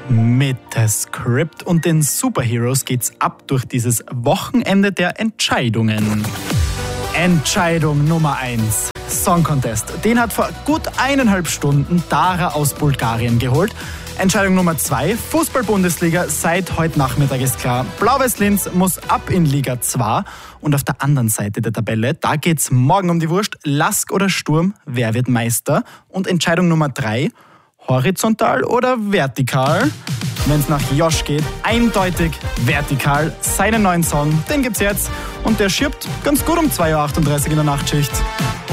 Mit The Script und den Superheroes geht's ab durch dieses Wochenende der Entscheidungen. Entscheidung Nummer 1. Song Contest. Den hat vor gut 1,5 Stunden Dara aus Bulgarien geholt. Entscheidung Nummer 2. Fußball-Bundesliga. Seit heute Nachmittag ist klar, Blau-Weiß-Linz muss ab in Liga 2. Und auf der anderen Seite der Tabelle, da geht's morgen um die Wurst. Lask oder Sturm, wer wird Meister? Und Entscheidung Nummer 3. Horizontal oder vertikal? Wenn es nach Josh geht, eindeutig vertikal. Seinen neuen Song, den gibt's jetzt. Und der schirbt ganz gut um 2.38 Uhr in der Nachtschicht.